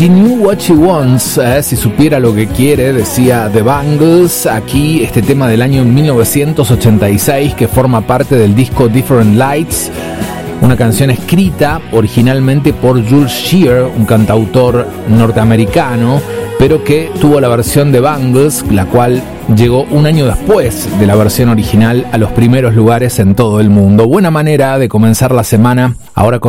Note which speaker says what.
Speaker 1: She knew what she wants, si supiera lo que quiere, decía The Bangles. Aquí este tema del año 1986 que forma parte del disco Different Lights, una canción escrita originalmente por Jules Shear, un cantautor norteamericano, pero que tuvo la versión de Bangles, la cual llegó un año después de la versión original a los primeros lugares en todo el mundo. Buena manera de comenzar la semana, ahora con